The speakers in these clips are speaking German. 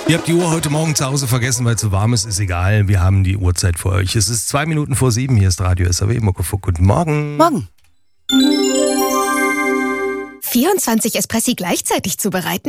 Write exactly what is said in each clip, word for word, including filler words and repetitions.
Ihr habt die Uhr heute Morgen zu Hause vergessen, weil es zu warm ist, ist egal. Wir haben die Uhrzeit für euch. Es ist zwei Minuten vor sieben. Hier ist Radio S A W. Muckefuck. Guten Morgen. Morgen. vierundzwanzig Espressi gleichzeitig zubereiten?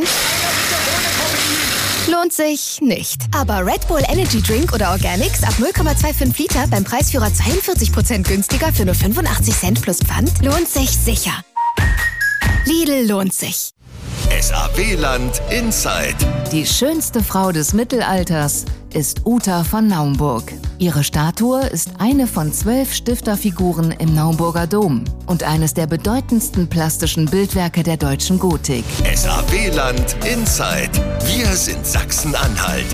Lohnt sich nicht. Aber Red Bull Energy Drink oder Organics ab null Komma fünfundzwanzig Liter beim Preisführer zweiundvierzig Prozent günstiger für nur fünfundachtzig Cent plus Pfand lohnt sich sicher. Lidl lohnt sich. S A W-Land Inside. Die schönste Frau des Mittelalters ist Uta von Naumburg. Ihre Statue ist eine von zwölf Stifterfiguren im Naumburger Dom und eines der bedeutendsten plastischen Bildwerke der deutschen Gotik. S A W-Land Inside. Wir sind Sachsen-Anhalt.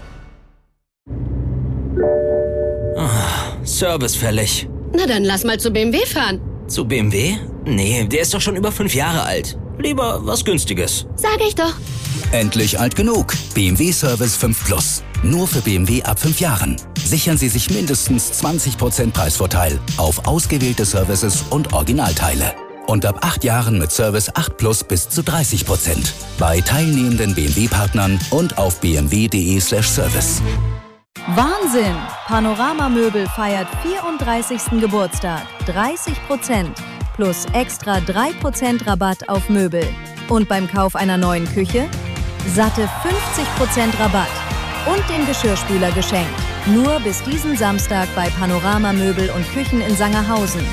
Oh, Service fällig. Na dann lass mal zu B M W fahren. Zu B M W? Nee, der ist doch schon über fünf Jahre alt. Lieber was Günstiges. Sag ich doch. Endlich alt genug. B M W Service fünf Plus. Nur für B M W ab fünf Jahren. Sichern Sie sich mindestens zwanzig Prozent Preisvorteil auf ausgewählte Services und Originalteile. Und ab acht Jahren mit Service acht Plus bis zu dreißig Prozent. Bei teilnehmenden B M W-Partnern und auf b m w punkt d e slash service. Wahnsinn! Panoramamöbel feiert vierunddreißigsten Geburtstag. dreißig Prozent plus extra drei Prozent Rabatt auf Möbel. Und beim Kauf einer neuen Küche? Satte fünfzig Prozent Rabatt. Und den Geschirrspüler geschenkt. Nur bis diesen Samstag bei Panoramamöbel und Küchen in Sangerhausen.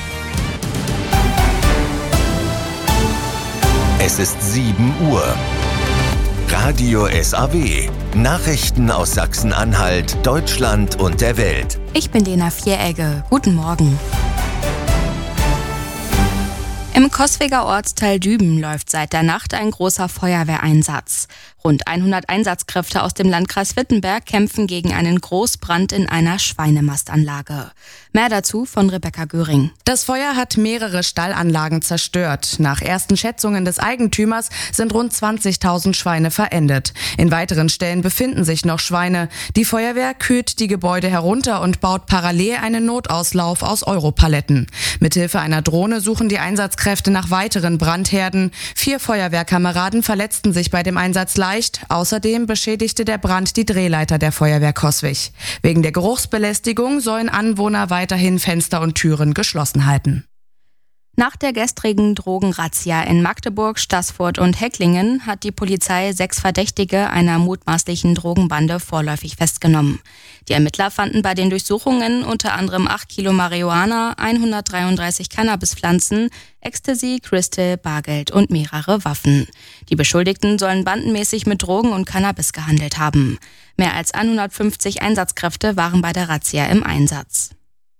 Es ist sieben Uhr. Radio S A W. Nachrichten aus Sachsen-Anhalt, Deutschland und der Welt. Ich bin Lena Vieregge. Guten Morgen. Im Coswiger Ortsteil Düben läuft seit der Nacht ein großer Feuerwehreinsatz. Rund hundert Einsatzkräfte aus dem Landkreis Wittenberg kämpfen gegen einen Großbrand in einer Schweinemastanlage. Mehr dazu von Rebecca Göring. Das Feuer hat mehrere Stallanlagen zerstört. Nach ersten Schätzungen des Eigentümers sind rund zwanzigtausend Schweine verendet. In weiteren Stellen befinden sich noch Schweine. Die Feuerwehr kühlt die Gebäude herunter und baut parallel einen Notauslauf aus Europaletten. Mithilfe einer Drohne suchen die Einsatzkräfte nach weiteren Brandherden. Vier Feuerwehrkameraden verletzten sich bei dem Einsatz leicht. Außerdem beschädigte der Brand die Drehleiter der Feuerwehr Coswig. Wegen der Geruchsbelästigung sollen Anwohner weiterhin Fenster und Türen geschlossen halten. Nach der gestrigen Drogenrazzia in Magdeburg, Staßfurt und Hecklingen hat die Polizei sechs Verdächtige einer mutmaßlichen Drogenbande vorläufig festgenommen. Die Ermittler fanden bei den Durchsuchungen unter anderem acht Kilo Marihuana, hundertdreiunddreißig Cannabispflanzen, Ecstasy, Crystal, Bargeld und mehrere Waffen. Die Beschuldigten sollen bandenmäßig mit Drogen und Cannabis gehandelt haben. Mehr als hundertfünfzig Einsatzkräfte waren bei der Razzia im Einsatz.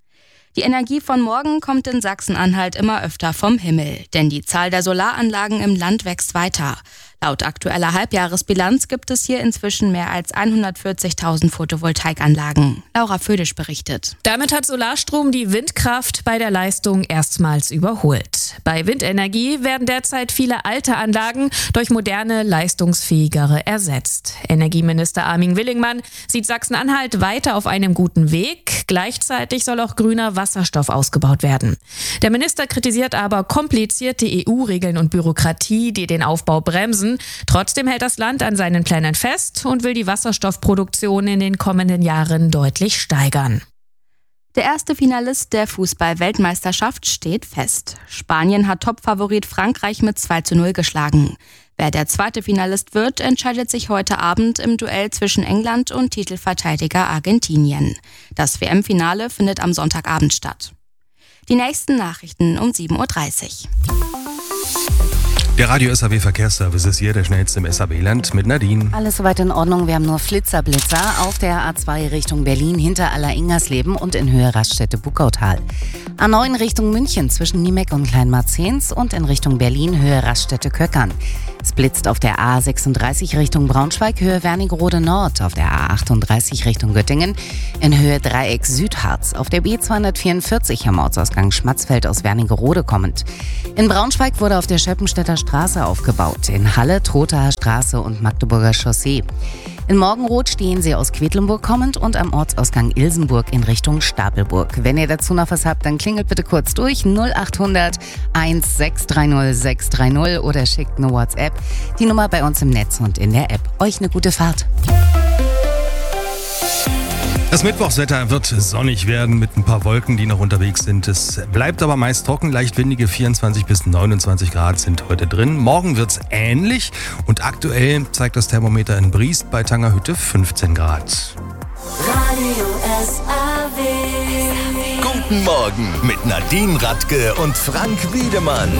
Die Energie von morgen kommt in Sachsen-Anhalt immer öfter vom Himmel, denn die Zahl der Solaranlagen im Land wächst weiter. Laut aktueller Halbjahresbilanz gibt es hier inzwischen mehr als hundertvierzigtausend Photovoltaikanlagen. Laura Födisch berichtet. Damit hat Solarstrom die Windkraft bei der Leistung erstmals überholt. Bei Windenergie werden derzeit viele alte Anlagen durch moderne, leistungsfähigere ersetzt. Energieminister Armin Willingmann sieht Sachsen-Anhalt weiter auf einem guten Weg. Gleichzeitig soll auch grüner Wasserstoff ausgebaut werden. Der Minister kritisiert aber komplizierte E U-Regeln und Bürokratie, die den Aufbau bremsen. Trotzdem hält das Land an seinen Plänen fest und will die Wasserstoffproduktion in den kommenden Jahren deutlich steigern. Der erste Finalist der Fußball-Weltmeisterschaft steht fest. Spanien hat Topfavorit Frankreich mit zwei zu null geschlagen. Wer der zweite Finalist wird, entscheidet sich heute Abend im Duell zwischen England und Titelverteidiger Argentinien. Das W M-Finale findet am Sonntagabend statt. Die nächsten Nachrichten um sieben Uhr dreißig. Der Radio S A W Verkehrsservice ist hier der schnellste im S A W-Land mit Nadine. Alles soweit in Ordnung. Wir haben nur Flitzer-Blitzer auf der A zwei Richtung Berlin hinter Aller-Ingersleben und in Höhe Raststätte-Buckautal. A neun Richtung München zwischen Niemeck und Kleinmarzens und in Richtung Berlin Höhe Raststätte-Köckern. Es blitzt auf der A sechsunddreißig Richtung Braunschweig Höhe Wernigerode Nord, auf der A achtunddreißig Richtung Göttingen in Höhe Dreieck Südharz, auf der B zweihundertvierundvierzig am Ortsausgang Schmatzfeld aus Wernigerode kommend. In Braunschweig wurde auf der Schöppenstädter Straße aufgebaut, in Halle, Trothaer Straße und Magdeburger Chaussee. In Morgenroth stehen sie aus Quedlinburg kommend und am Ortsausgang Ilsenburg in Richtung Stapelburg. Wenn ihr dazu noch was habt, dann klingelt bitte kurz durch null achthundert eins sechs drei null sechs drei null oder schickt eine WhatsApp. Die Nummer bei uns im Netz und in der App. Euch eine gute Fahrt. Das Mittwochswetter wird sonnig werden mit ein paar Wolken, die noch unterwegs sind. Es bleibt aber meist trocken, leicht windige vierundzwanzig bis neunundzwanzig Grad sind heute drin. Morgen wird's ähnlich und aktuell zeigt das Thermometer in Briest bei Tangerhütte fünfzehn Grad. Radio S A W. Guten Morgen mit Nadine Radke und Frank Wiedemann.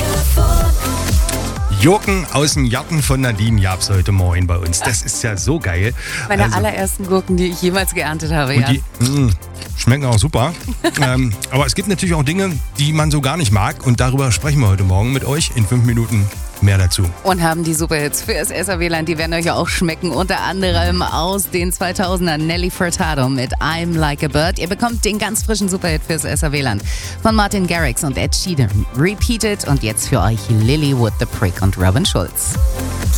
Gurken aus dem Garten von Nadine gab's heute Morgen bei uns. Das ist ja so geil. Meine also, allerersten Gurken, die ich jemals geerntet habe. und Ja. die mh, schmecken auch super. ähm, aber es gibt natürlich auch Dinge, die man so gar nicht mag. Und darüber sprechen wir heute Morgen mit euch. In fünf Minuten mehr dazu. Und haben die Superhits für das S A W-Land, die werden euch auch schmecken. Unter anderem aus den zweitausendern Nelly Furtado mit I'm Like a Bird. Ihr bekommt den ganz frischen Superhit fürs S A W-Land von Martin Garrix und Ed Sheeran. Repeated und jetzt für euch Lilywood the Prick und Robin Schulz.